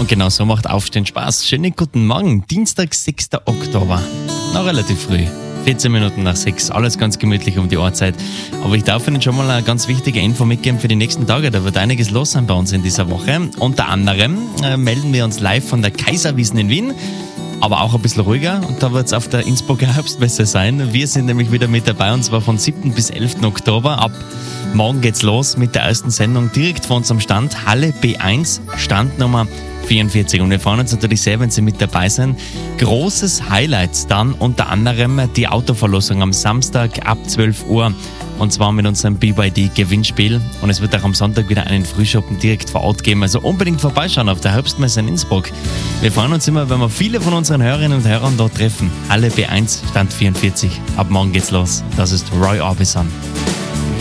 Und genau so macht Aufstehen Spaß. Schönen guten Morgen, Dienstag, 6. Oktober. Noch relativ früh. 14 Minuten nach 6, alles ganz gemütlich um die Uhrzeit. Aber ich darf Ihnen schon mal eine ganz wichtige Info mitgeben für die nächsten Tage. Da wird einiges los sein bei uns in dieser Woche. Unter anderem melden wir uns live von der Kaiserwiesen in Wien, aber auch ein bisschen ruhiger. Und da wird es auf der Innsbrucker Herbstmesse sein. Wir sind nämlich wieder mit dabei, und zwar von 7. bis 11. Oktober. Ab morgen geht's los mit der ersten Sendung direkt vor unserem Stand, Halle B1, Standnummer 44. Und wir freuen uns natürlich sehr, wenn Sie mit dabei sind. Großes Highlight dann unter anderem die Autoverlosung am Samstag ab 12 Uhr. Und zwar mit unserem BYD-Gewinnspiel. Und es wird auch am Sonntag wieder einen Frühschoppen direkt vor Ort geben. Also unbedingt vorbeischauen auf der Herbstmesse in Innsbruck. Wir freuen uns immer, wenn wir viele von unseren Hörerinnen und Hörern dort treffen. Halle B1, Stand 44. Ab morgen geht's los. Das ist Roy Orbison.